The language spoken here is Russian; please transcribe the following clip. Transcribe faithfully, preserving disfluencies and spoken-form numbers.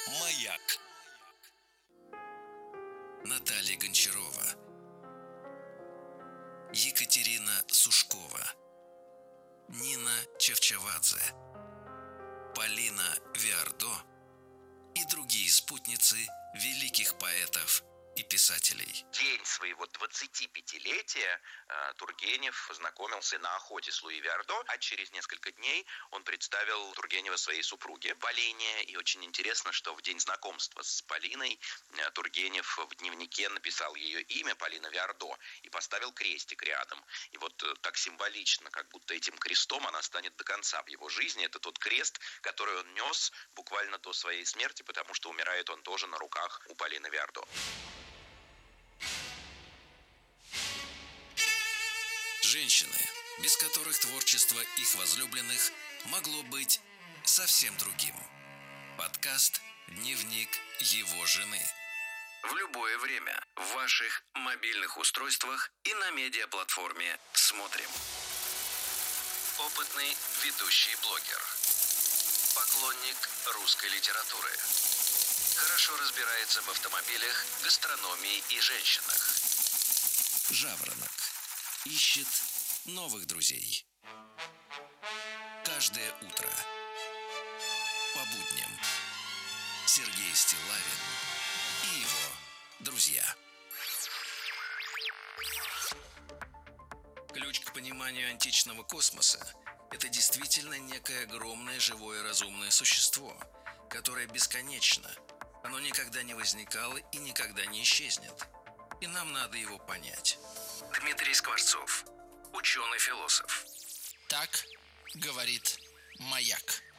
Маяк. Наталья Гончарова, Екатерина Сушкова, Нина Чавчавадзе, Полина Виардо и другие спутницы великих поэтов и писателей. День своего двадцатипятилетия э, Тургенев познакомился на охоте с Луи Виардо, а через несколько дней он представил Тургенева своей супруге Полине. И очень интересно, что в день знакомства с Полиной э, Тургенев в дневнике написал ее имя, Полина Виардо, и поставил крестик рядом. И вот э, так символично, как будто этим крестом она станет до конца в его жизни. Это тот крест, который он нес буквально до своей смерти, потому что умирает он тоже на руках у Полины Виардо. Женщины, без которых творчество их возлюбленных могло быть совсем другим. Подкаст «Дневник его жены». В любое время, в ваших мобильных устройствах и на медиаплатформе «Смотрим». Опытный ведущий блогер. Поклонник русской литературы. Хорошо разбирается в автомобилях, гастрономии и женщинах. Жаворонок. Ищет новых друзей. Каждое утро. По будням. Сергей Стиллавин и его друзья. Ключ к пониманию античного космоса – это действительно некое огромное живое разумное существо, которое бесконечно. Оно никогда не возникало и никогда не исчезнет. И нам надо его понять. Дмитрий Скворцов, ученый-философ. Так говорит Маяк.